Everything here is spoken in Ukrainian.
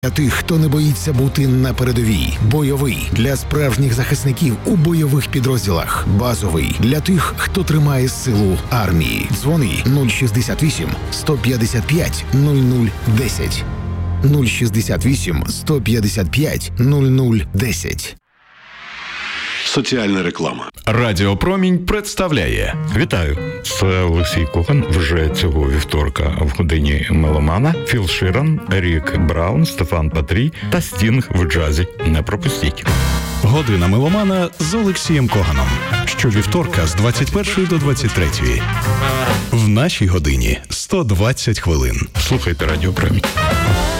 Для тих, хто не боїться бути на передовій. Бойовий. Для справжніх захисників у бойових підрозділах. Базовий. Для тих, хто тримає силу армії. Дзвони 068 155 0010. 068 155 0010. Соціальна реклама. Радіо Промінь представляє. Вітаю! Це Олексій Коган. Вже цього вівторка в годині меломана. Філ Ширан, Рік Браун, Стефан Патрій та Стінг в джазі. Не пропустіть. Година меломана з Олексієм Коганом. Щовівторка з 21 до 23. В нашій годині 120 хвилин. Слухайте Радіо Промінь.